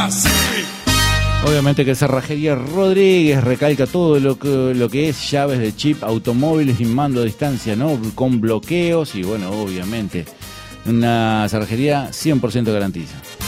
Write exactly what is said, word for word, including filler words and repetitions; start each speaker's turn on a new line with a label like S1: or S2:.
S1: así.
S2: Obviamente que Cerrajería Rodríguez recalca todo lo que, lo que es llaves de chip, automóviles y mando a distancia, ¿no? Con bloqueos y bueno, obviamente una cerrajería cien por ciento garantiza.